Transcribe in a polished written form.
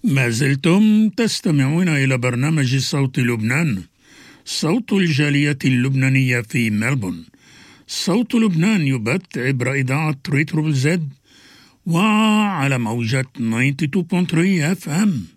ما زلتم تستمعون إلى برنامج صوت لبنان، صوت الجالية اللبنانية في ملبون. صوت لبنان يبث عبر إذاعة ريتروبل زد وعلى موجة 92.3 FM.